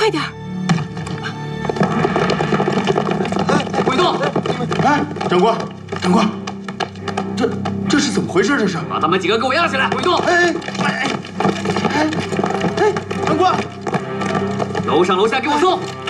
快点！ 鬼洞！ 哎，长官，长官，这是怎么回事？这是？ 把他们几个给我押下来！鬼洞！ 长官， 楼上楼下给我搜！